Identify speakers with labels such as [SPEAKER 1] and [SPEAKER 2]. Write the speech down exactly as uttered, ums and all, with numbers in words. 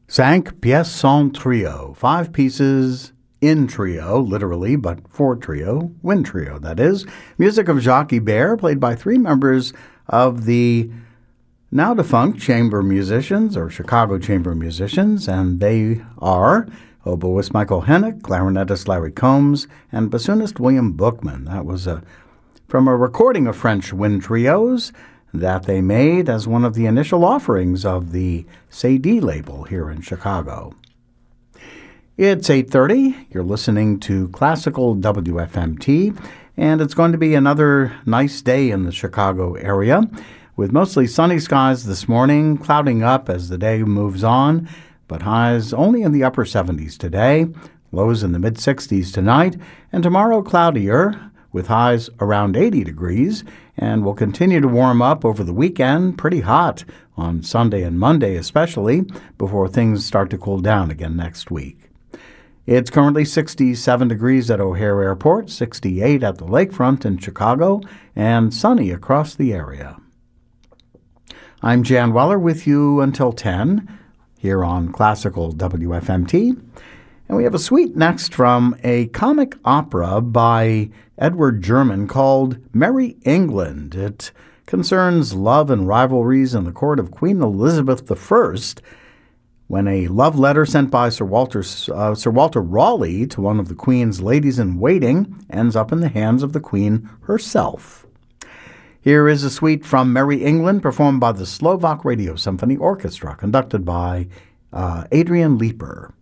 [SPEAKER 1] Cinq pièces en trio, five pieces in trio, literally, but for trio, wind trio, that is. Music of Jacques Ibert, played by three members of the now-defunct chamber musicians, or Chicago chamber musicians, and they are oboist Michael Hennick, clarinetist Larry Combs, and bassoonist William Bookman. That was a, from a recording of French wind trios that they made as one of the initial offerings of the Sadie label here in Chicago. It's eight thirty. You're listening to Classical W F M T, and it's going to be another nice day in the Chicago area, with mostly sunny skies this morning, clouding up as the day moves on, but highs only in the upper seventies today, lows in the mid-sixties tonight, and tomorrow cloudier, with highs around eighty degrees, and will continue to warm up over the weekend, pretty hot on Sunday and Monday especially, before things start to cool down again next week. It's currently sixty-seven degrees at O'Hare Airport, sixty-eight at the lakefront in Chicago, and sunny across the area. I'm Jan Weller with you until ten, here on Classical W F M T. And we have a suite next from a comic opera by Edward German called Merry England. It concerns love and rivalries in the court of Queen Elizabeth the First, when a love letter sent by Sir Walter, uh, Sir Walter Raleigh to one of the Queen's ladies-in-waiting ends up in the hands of the Queen herself. Here is a suite from Merry England, performed by the Slovak Radio Symphony Orchestra, conducted by uh, Adrian Leeper.